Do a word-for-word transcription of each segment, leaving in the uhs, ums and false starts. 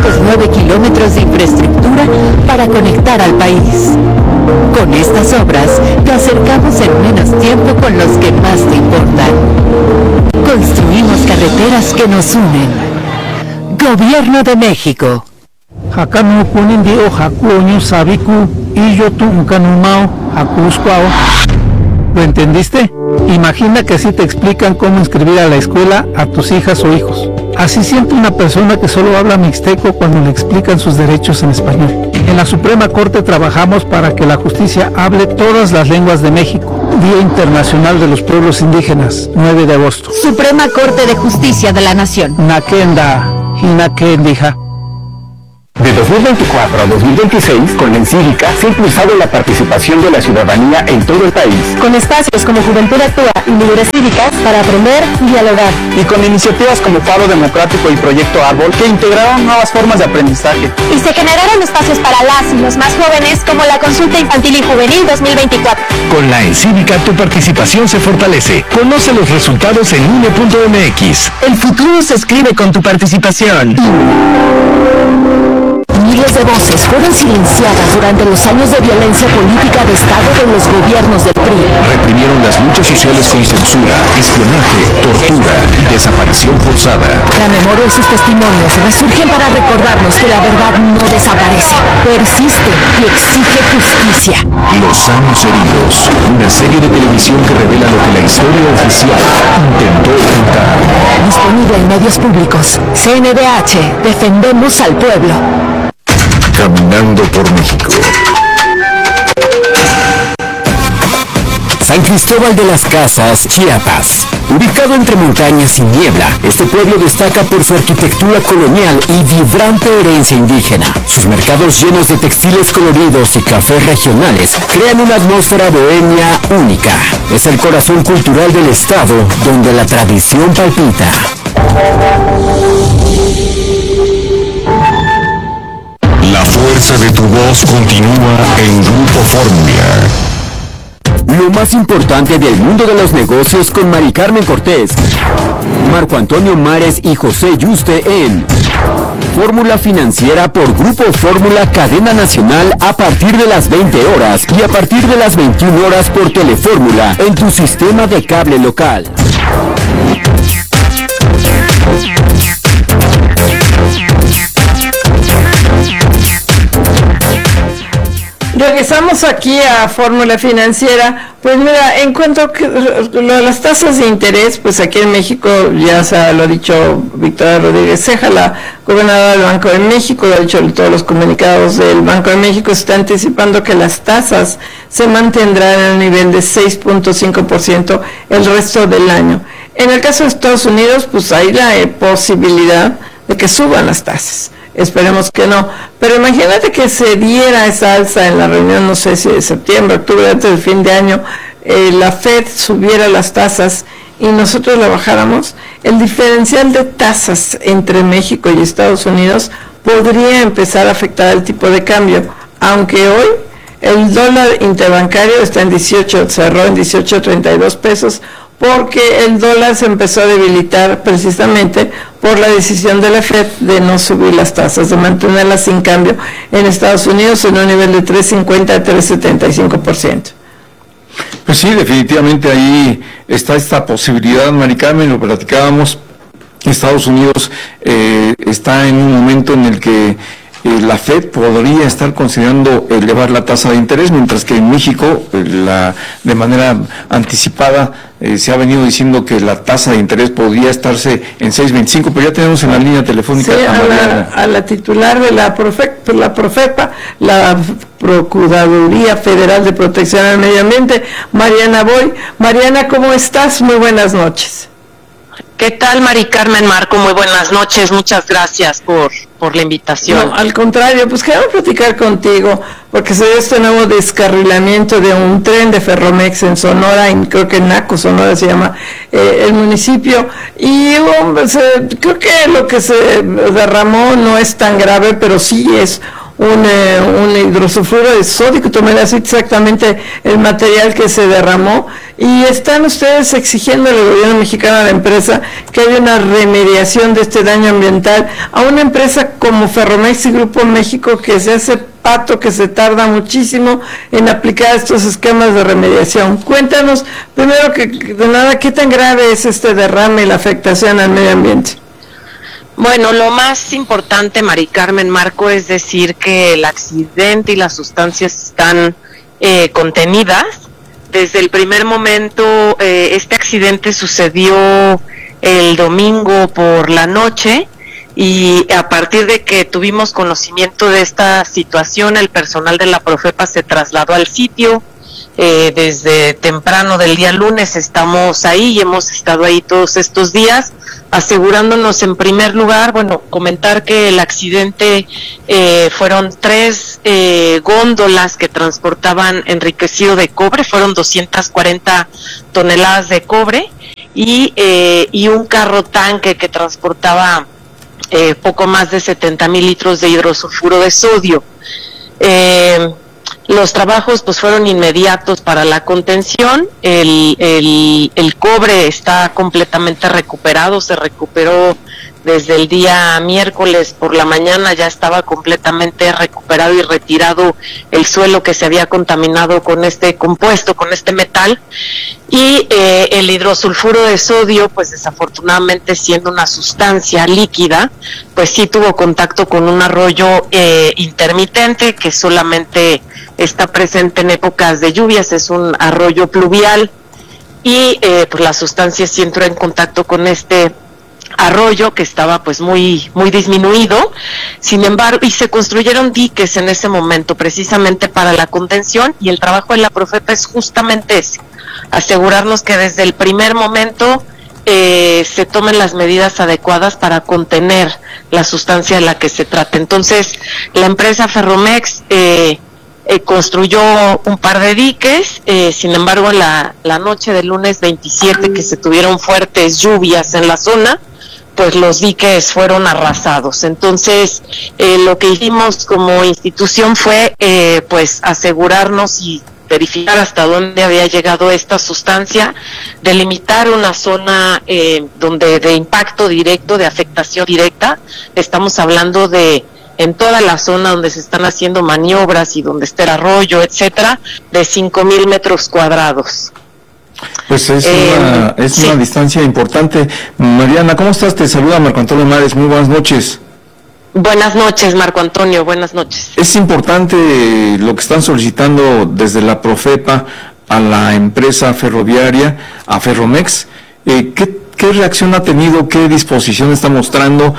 trescientos nueve kilómetros de infraestructura para conectar al país. Con estas obras, te acercamos en menos tiempo con los que más te importan. Construimos carreteras que nos unen. Gobierno de México. Hakanu kunin dio hakuño sabiku y yo tu uncanumao hakuscuao. ¿Lo entendiste? Imagina que así te explican cómo inscribir a la escuela a tus hijas o hijos. Así siente una persona que solo habla mixteco cuando le explican sus derechos en español. En la Suprema Corte trabajamos para que la justicia hable todas las lenguas de México. Día Internacional de los Pueblos Indígenas, nueve de agosto. Suprema Corte de Justicia de la Nación. Nakenda, Hinakendija. De dos mil veinticuatro a dos mil veintiséis, con la Encívica se ha impulsado la participación de la ciudadanía en todo el país. Con espacios como Juventud Actúa y Líderes Cívicas para aprender y dialogar. Y con iniciativas como Faro Democrático y Proyecto Árbol que integraron nuevas formas de aprendizaje. Y se generaron espacios para las y los más jóvenes como la Consulta Infantil y Juvenil dos mil veinticuatro. Con la Encívica tu participación se fortalece. Conoce los resultados en I N E punto M X. El futuro se escribe con tu participación. Miles de voces fueron silenciadas durante los años de violencia política de Estado de los gobiernos del P R I. Reprimieron las luchas sociales con censura, espionaje, tortura y desaparición forzada. La memoria y sus testimonios resurgen para recordarnos que la verdad no desaparece, persiste y exige justicia. Los años heridos, una serie de televisión que revela lo que la historia oficial intentó ocultar. Disponible en medios públicos. C N D H, defendemos al pueblo. Caminando por México. San Cristóbal de las Casas, Chiapas. Ubicado entre montañas y niebla, este pueblo destaca por su arquitectura colonial y vibrante herencia indígena. Sus mercados llenos de textiles coloridos y cafés regionales crean una atmósfera bohemia única. Es el corazón cultural del estado donde la tradición palpita. La fuerza de tu voz continúa en Grupo Fórmula. Lo más importante del mundo de los negocios con Mari Carmen Cortés, Marco Antonio Mares y José Yuste en Fórmula Financiera por Grupo Fórmula Cadena Nacional a partir de las veinte horas y a partir de las veintiuna horas por Telefórmula en tu sistema de cable local. Regresamos aquí a Fórmula Financiera. Pues mira, en cuanto a lo de las tasas de interés, pues aquí en México, ya se lo ha dicho Victoria Rodríguez Ceja, la gobernadora del Banco de México, lo ha dicho todos los comunicados del Banco de México, está anticipando que las tasas se mantendrán en el nivel de seis punto cinco por ciento el resto del año. En el caso de Estados Unidos, pues hay la eh, posibilidad de que suban las tasas. Esperemos que no, pero imagínate que se diera esa alza en la reunión, no sé si de septiembre, octubre, antes del fin de año, eh, la Fed subiera las tasas y nosotros la bajáramos. El diferencial de tasas entre México y Estados Unidos podría empezar a afectar el tipo de cambio, aunque hoy el dólar interbancario está en dieciocho, cerró en dieciocho treinta y dos pesos, porque el dólar se empezó a debilitar precisamente por la decisión de la Fed de no subir las tasas, de mantenerlas sin cambio en Estados Unidos en un nivel de tres cincuenta a tres setenta y cinco por ciento. Pues sí, definitivamente ahí está esta posibilidad, Mari Carmen, lo platicábamos. Estados Unidos eh, está en un momento en el que Eh, la Fed podría estar considerando elevar la tasa de interés, mientras que en México, eh, la, de manera anticipada, eh, se ha venido diciendo que la tasa de interés podría estarse en seis veinticinco, pero ya tenemos en la línea telefónica sí, a, a, la, a la titular de la, Profe, la Profepa, la Procuraduría Federal de Protección al Medio Ambiente, Mariana Boy. Mariana, ¿cómo estás? Muy buenas noches. ¿Qué tal, Mari Carmen, Marco? Muy buenas noches, muchas gracias por, por la invitación. No, al contrario, pues queremos platicar contigo, porque se dio este nuevo descarrilamiento de un tren de Ferromex en Sonora, en, creo que en Naco, Sonora se llama eh, el municipio, y hombre, se, creo que lo que se derramó no es tan grave, pero sí es un, eh, un hidrosulfuro de sodio, que tomé así exactamente el material que se derramó, y están ustedes exigiendo al gobierno mexicano, a la empresa, que haya una remediación de este daño ambiental a una empresa como Ferromex y Grupo México, que se hace pato, que se tarda muchísimo en aplicar estos esquemas de remediación. Cuéntanos, primero que de nada, ¿qué tan grave es este derrame y la afectación al medio ambiente? Bueno, lo más importante, Mari Carmen, Marco, es decir que el accidente y las sustancias están eh, contenidas. Desde el primer momento, eh, este accidente sucedió el domingo por la noche, y a partir de que tuvimos conocimiento de esta situación, el personal de la Profepa se trasladó al sitio. Eh, desde temprano del día lunes estamos ahí y hemos estado ahí todos estos días, asegurándonos en primer lugar, bueno, comentar que el accidente eh, fueron tres eh, góndolas que transportaban enriquecido de cobre, fueron doscientas cuarenta toneladas de cobre, y, eh, y un carro tanque que transportaba eh, poco más de setenta mil litros de hidrosulfuro de sodio. Eh, Los trabajos pues fueron inmediatos para la contención. El, el, el cobre está completamente recuperado, se recuperó desde el día miércoles por la mañana, ya estaba completamente recuperado y retirado el suelo que se había contaminado con este compuesto, con este metal. Y eh, el hidrosulfuro de sodio, pues desafortunadamente siendo una sustancia líquida, pues sí tuvo contacto con un arroyo eh, intermitente que solamente está presente en épocas de lluvias, es un arroyo pluvial, y eh, pues la sustancia sí entró en contacto con este arroyo que estaba pues muy muy disminuido. Sin embargo, y se construyeron diques en ese momento precisamente para la contención, y el trabajo de la Profepa es justamente ese, asegurarnos que desde el primer momento eh, se tomen las medidas adecuadas para contener la sustancia de la que se trata. Entonces, la empresa Ferromex eh, eh, construyó un par de diques, eh, sin embargo, la, la noche del lunes veintisiete, que se tuvieron fuertes lluvias en la zona, pues los diques fueron arrasados. Entonces, eh, lo que hicimos como institución fue eh, pues asegurarnos y verificar hasta dónde había llegado esta sustancia, delimitar una zona eh, donde de impacto directo, de afectación directa. Estamos hablando de en toda la zona donde se están haciendo maniobras y donde está el arroyo, etcétera, de cinco mil metros cuadrados. Pues es, Eh, una, es sí. una distancia importante. Mariana, ¿cómo estás? Te saluda Marco Antonio Mares, muy buenas noches. Buenas noches, Marco Antonio, buenas noches. Es importante lo que están solicitando desde la Profepa a la empresa ferroviaria, a Ferromex. Eh, ¿qué, ¿Qué reacción ha tenido? ¿Qué disposición está mostrando?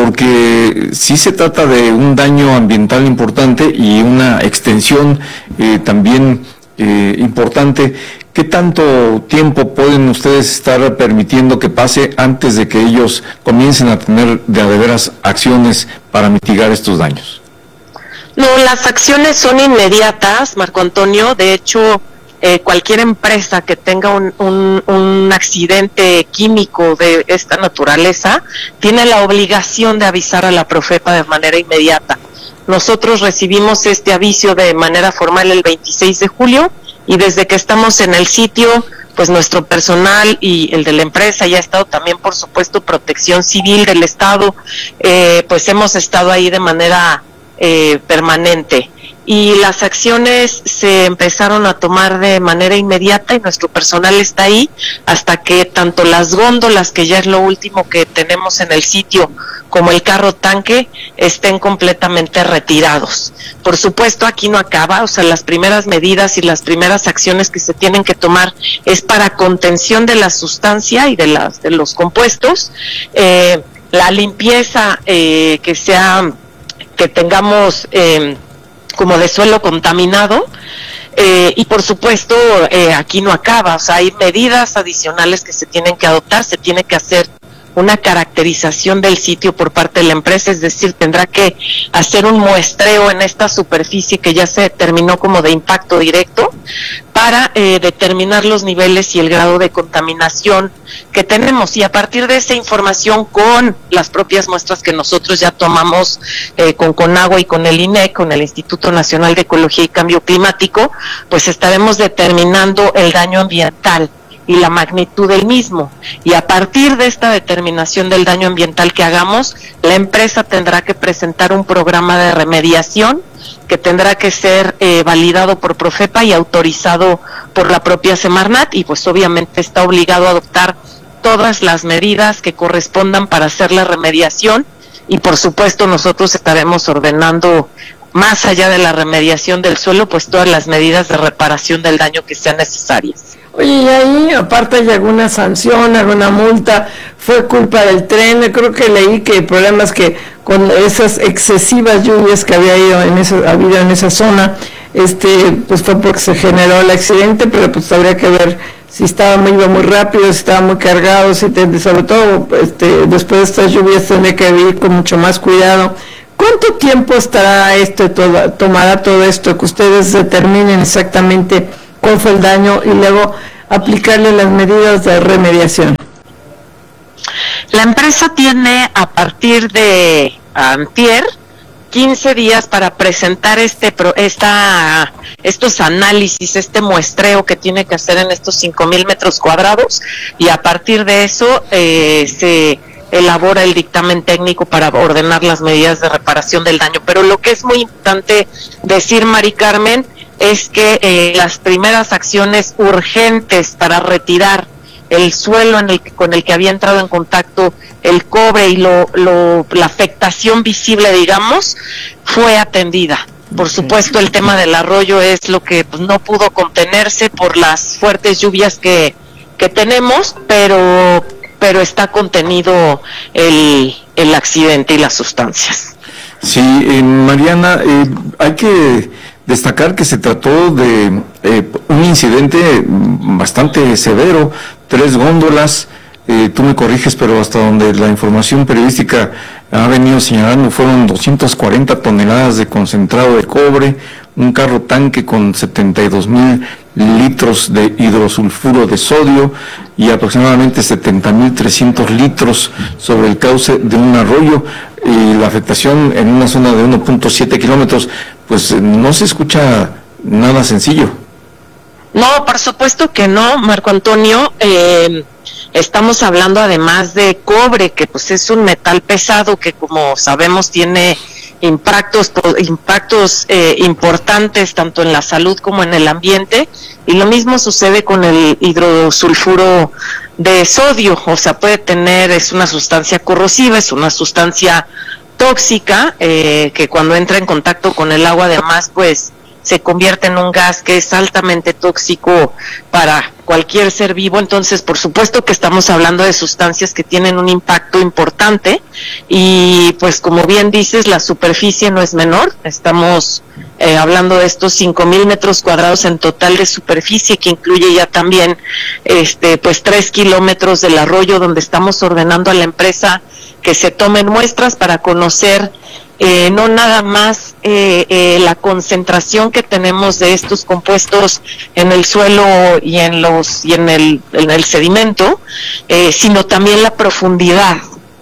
Porque sí se trata de un daño ambiental importante y una extensión eh, también eh, importante. ¿Qué tanto tiempo pueden ustedes estar permitiendo que pase antes de que ellos comiencen a tener de a de veras acciones para mitigar estos daños? No, las acciones son inmediatas, Marco Antonio. De hecho, eh, cualquier empresa que tenga un, un, un accidente químico de esta naturaleza tiene la obligación de avisar a la Profepa de manera inmediata. Nosotros recibimos este aviso de manera formal el veintiséis de julio, y desde que estamos en el sitio, pues nuestro personal y el de la empresa, y ha estado también, por supuesto, Protección Civil del Estado, eh, pues hemos estado ahí de manera eh, permanente. Y las acciones se empezaron a tomar de manera inmediata, y nuestro personal está ahí hasta que tanto las góndolas, que ya es lo último que tenemos en el sitio, como el carro tanque estén completamente retirados. Por supuesto, aquí no acaba, o sea, las primeras medidas y las primeras acciones que se tienen que tomar es para contención de la sustancia y de, las, de los compuestos, eh, la limpieza eh, que sea, que tengamos eh, como de suelo contaminado, eh, y por supuesto eh, aquí no acaba, o sea, hay medidas adicionales que se tienen que adoptar, se tiene que hacer una caracterización del sitio por parte de la empresa, es decir, tendrá que hacer un muestreo en esta superficie que ya se determinó como de impacto directo para eh, determinar los niveles y el grado de contaminación que tenemos, y a partir de esa información, con las propias muestras que nosotros ya tomamos eh, con Conagua y con el I N E C, con el Instituto Nacional de Ecología y Cambio Climático, pues estaremos determinando el daño ambiental y la magnitud del mismo, y a partir de esta determinación del daño ambiental que hagamos, la empresa tendrá que presentar un programa de remediación que tendrá que ser eh, validado por Profepa y autorizado por la propia Semarnat, y pues obviamente está obligado a adoptar todas las medidas que correspondan para hacer la remediación, y por supuesto nosotros estaremos ordenando, más allá de la remediación del suelo, pues todas las medidas de reparación del daño que sean necesarias. Oye, y ahí, aparte, ¿hay alguna sanción, alguna multa? ¿Fue culpa del tren? Creo que leí que el problema es que con esas excesivas lluvias que había ido en esa, habido en esa zona, este, pues fue porque se generó el accidente, pero pues habría que ver si estaba muy, iba muy rápido, si estaba muy cargado, si te, sobre todo este, después de estas lluvias tendría que ir con mucho más cuidado. ¿Cuánto tiempo estará esto, todo, tomará todo esto, que ustedes determinen exactamente cuál fue el daño y luego aplicarle las medidas de remediación? La empresa tiene a partir de antier quince días para presentar este esta estos análisis, este muestreo que tiene que hacer en estos cinco mil metros cuadrados, y a partir de eso eh, se elabora el dictamen técnico para ordenar las medidas de reparación del daño. Pero lo que es muy importante decir, Mari Carmen, es que eh, las primeras acciones urgentes para retirar el suelo en el que, con el que había entrado en contacto el cobre y lo, lo, la afectación visible, digamos, fue atendida. Por supuesto, el tema del arroyo es lo que pues, no pudo contenerse por las fuertes lluvias que, que tenemos, pero, pero está contenido el, el accidente y las sustancias. Sí, eh, Mariana, eh, hay que destacar que se trató de eh, un incidente bastante severo, tres góndolas, eh, tú me corriges, pero hasta donde la información periodística ha venido señalando fueron doscientas cuarenta toneladas de concentrado de cobre, un carro tanque con setenta y dos mil litros de hidrosulfuro de sodio y aproximadamente setenta mil trescientos litros sobre el cauce de un arroyo, y la afectación en una zona de uno punto siete kilómetros, pues no se escucha nada sencillo. No, por supuesto que no, Marco Antonio. Eh, estamos hablando además de cobre, que pues es un metal pesado que, como sabemos, tiene impactos impactos eh, importantes tanto en la salud como en el ambiente, y lo mismo sucede con el hidrosulfuro de sodio. O sea, puede tener, es una sustancia corrosiva, es una sustancia tóxica, eh, que cuando entra en contacto con el agua además pues se convierte en un gas que es altamente tóxico para cualquier ser vivo. Entonces, por supuesto que estamos hablando de sustancias que tienen un impacto importante, y pues como bien dices, la superficie no es menor. Estamos eh, hablando de estos cinco mil metros cuadrados en total de superficie, que incluye ya también este pues tres kilómetros del arroyo, donde estamos ordenando a la empresa que se tomen muestras para conocer Eh, no nada más eh, eh, la concentración que tenemos de estos compuestos en el suelo y en los y en el en el sedimento, eh, sino también la profundidad,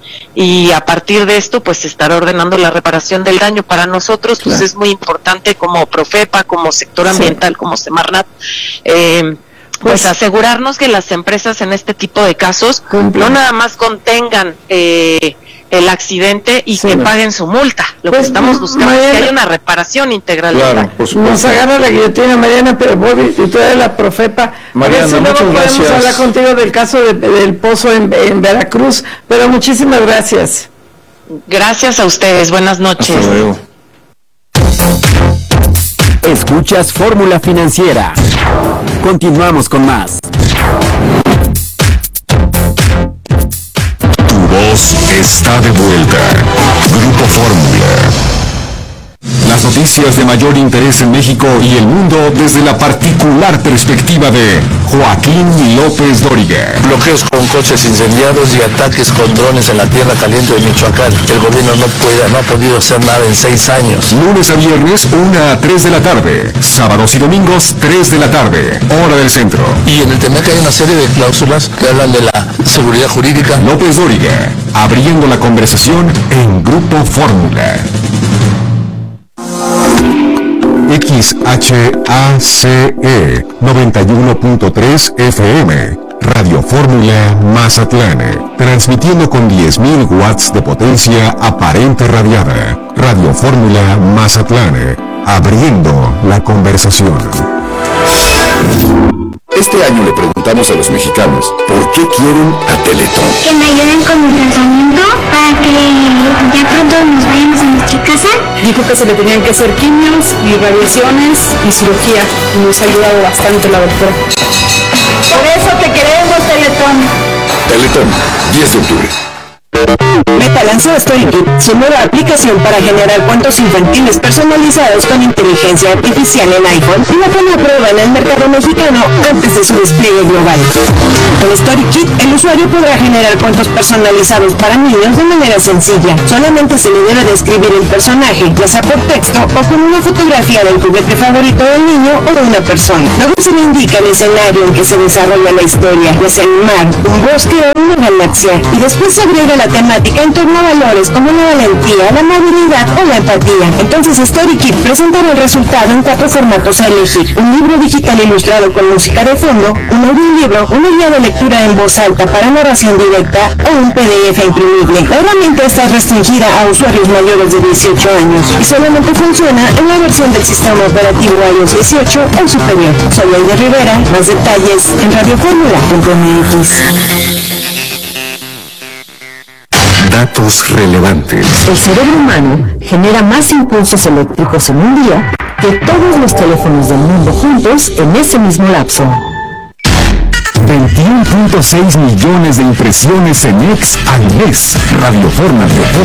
y a partir de esto pues se estará ordenando la reparación del daño. Para nosotros pues claro, es muy importante como Profepa, como sector ambiental, sí, como Semarnat, eh, pues, pues asegurarnos que las empresas en este tipo de casos cumple, no nada más contengan eh, el accidente y sí, que paguen su multa. Lo pues, que estamos buscando Mariana, es que haya una reparación integral. Claro, por supuesto. Nos agarra la guillotina, Mariana, pero Bobby, y tú eres la Profepa. Mariana, si muchas luego gracias. Podemos hablar contigo del caso de, del pozo en, en Veracruz, pero muchísimas gracias. Gracias a ustedes, buenas noches. Hasta luego. Escuchas Fórmula Financiera. Continuamos con más. Voz está de vuelta. Grupo Fórmula. Las noticias de mayor interés en México y el mundo desde la particular perspectiva de Joaquín López Dóriga. Bloqueos con coches incendiados y ataques con drones en la tierra caliente de Michoacán. El gobierno no puede, no ha podido hacer nada en seis años. Lunes a viernes, una a tres de la tarde. Sábados y domingos, tres de la tarde. Hora del centro. Y en el tema que hay una serie de cláusulas que hablan de la seguridad jurídica. López Dóriga, abriendo la conversación en Grupo Fórmula. X H A C E noventa y uno punto tres F M, Radio Fórmula Mazatlán, transmitiendo con diez mil watts de potencia aparente radiada. Radio Fórmula Mazatlán, abriendo la conversación. Este año le preguntamos a los mexicanos por qué quieren a Teletón. Que me ayuden con mi tratamiento para que ya pronto nos vayamos a nuestra casa. Dijo que se le tenían que hacer quimios y radiaciones y cirugía. Y nos ha ayudado bastante la doctora. Por eso te queremos, Teletón. Teletón, diez de octubre. Meta lanzó StoryKit, su nueva aplicación para generar cuentos infantiles personalizados con inteligencia artificial en iPhone, y la pone a prueba en el mercado mexicano antes de su despliegue global. Con StoryKit, el usuario podrá generar cuentos personalizados para niños de manera sencilla. Solamente se le debe describir el personaje, ya sea por texto o con una fotografía del juguete favorito del niño o de una persona. Luego se le indica el escenario en que se desarrolla la historia, ya sea un mar, un bosque o una galaxia, y después se agrega la temática en torno a valores como la valentía, la amabilidad o la empatía. Entonces StoryKit presentará el resultado en cuatro formatos a elegir: un libro digital ilustrado con música de fondo, un audiolibro, una guía de lectura en voz alta para narración directa o un P D F imprimible. La herramienta está restringida a usuarios mayores de dieciocho años y solamente funciona en la versión del sistema operativo iOS dieciocho o superior. Soy Aida Rivera, más detalles en radio fórmula punto m x. Datos relevantes. El cerebro humano genera más impulsos eléctricos en un día que todos los teléfonos del mundo juntos en ese mismo lapso. veintiuno punto seis millones de impresiones en X al mes. Radio Fórmula.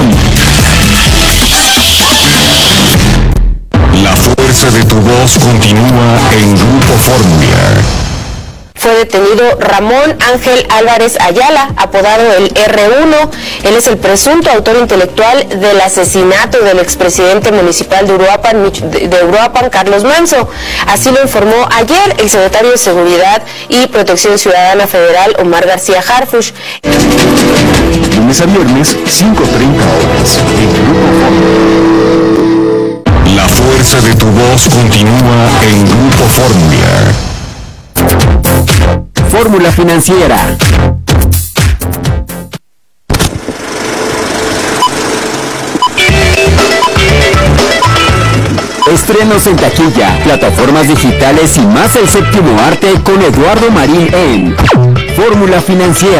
La fuerza de tu voz continúa en Grupo Fórmula. Fue detenido Ramón Ángel Álvarez Ayala, apodado el erre uno. Él es el presunto autor intelectual del asesinato del expresidente municipal de Uruapan, de Uruapan, Carlos Manzo. Así lo informó ayer el secretario de Seguridad y Protección Ciudadana Federal, Omar García Harfuch. Lunes a viernes, cinco treinta horas, en Grupo Fórmula. La fuerza de tu voz continúa en Grupo Fórmula. Fórmula Financiera. Estrenos en taquilla, plataformas digitales y más el séptimo arte con Eduardo Marín en Fórmula Financiera.